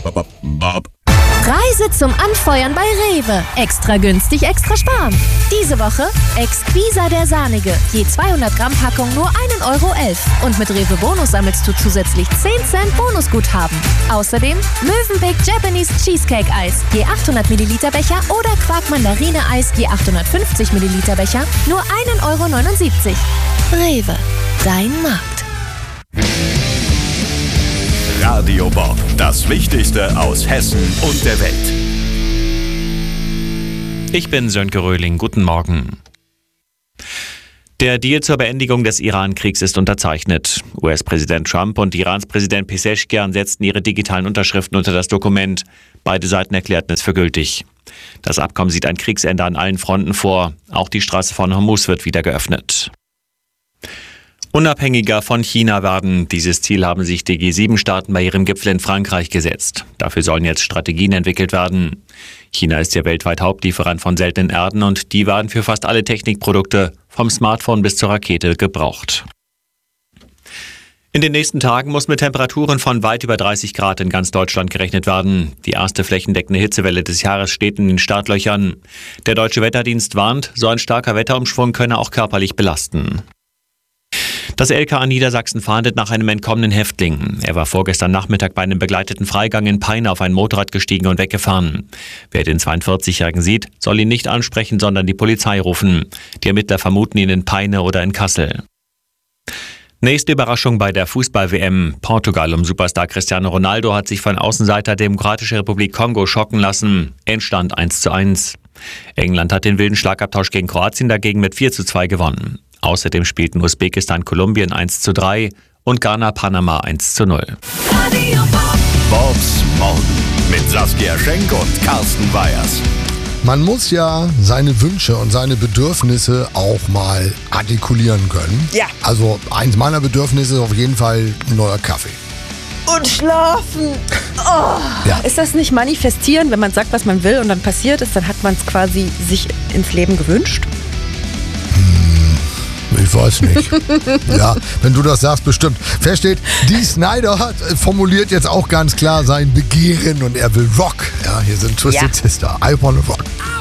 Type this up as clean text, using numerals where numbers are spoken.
Reise zum Anfeuern bei Rewe. Extra günstig, extra sparen. Diese Woche Exquisa der Sahnige. Je 200 Gramm Packung nur 1,11 € Und mit Rewe Bonus sammelst du zusätzlich 10 Cent Bonusguthaben. Außerdem Mövenpick Japanese Cheesecake Eis. Je 800 Milliliter Becher oder Quark Mandarine Eis je 850 Milliliter Becher nur 1,79 €. Rewe. Dein Markt. Radio Bob, das Wichtigste aus Hessen und der Welt. Ich bin Sönke Röhling, guten Morgen. Der Deal zur Beendigung des Iran-Kriegs ist unterzeichnet. US-Präsident Trump und Irans Präsident Pezeshkian setzten ihre digitalen Unterschriften unter das Dokument. Beide Seiten erklärten es für gültig. Das Abkommen sieht ein Kriegsende an allen Fronten vor. Auch die Straße von Hormuz wird wieder geöffnet. Unabhängiger von China werden. Dieses Ziel haben sich die G7-Staaten bei ihrem Gipfel in Frankreich gesetzt. Dafür sollen jetzt Strategien entwickelt werden. China ist ja weltweit Hauptlieferant von seltenen Erden und die werden für fast alle Technikprodukte, vom Smartphone bis zur Rakete, gebraucht. In den nächsten Tagen muss mit Temperaturen von weit über 30 Grad in ganz Deutschland gerechnet werden. Die erste flächendeckende Hitzewelle des Jahres steht in den Startlöchern. Der Deutsche Wetterdienst warnt, so ein starker Wetterumschwung könne auch körperlich belasten. Das LKA Niedersachsen fahndet nach einem entkommenen Häftling. Er war vorgestern Nachmittag bei einem begleiteten Freigang in Peine auf ein Motorrad gestiegen und weggefahren. Wer den 42-Jährigen sieht, soll ihn nicht ansprechen, sondern die Polizei rufen. Die Ermittler vermuten ihn in Peine oder in Kassel. Nächste Überraschung bei der Fußball-WM. Portugal um Superstar Cristiano Ronaldo hat sich von Außenseiter Demokratische Republik Kongo schocken lassen. Endstand 1:1. England hat den wilden Schlagabtausch gegen Kroatien dagegen mit 4:2 gewonnen. Außerdem spielten Usbekistan Kolumbien 1:3 und Ghana Panama 1:0. Bobs Morgen mit Saskia Schenk und Carsten Weyers. Man muss ja seine Wünsche und seine Bedürfnisse auch mal artikulieren können. Ja. Also eins meiner Bedürfnisse ist auf jeden Fall ein neuer Kaffee. Und schlafen. Oh. Ja. Ist das nicht manifestieren, wenn man sagt, was man will und dann passiert ist, dann hat man es quasi sich ins Leben gewünscht? Ich weiß nicht. Ja, wenn du das sagst, bestimmt. Versteht, Dee Snider hat formuliert jetzt auch ganz klar sein Begehren und er will Rock. Ja, hier sind Twisted Sister. I wanna rock.